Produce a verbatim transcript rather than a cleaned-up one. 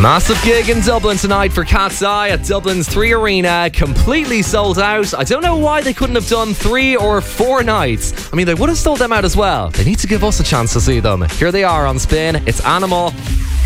Massive gig in Dublin tonight for Cat's Eye at Dublin's Three Arena. Completely sold out. I don't know why they couldn't have done three or four nights. I mean, they would have sold them out as well. They need to give us a chance to see them. Here they are on Spin. It's Animal.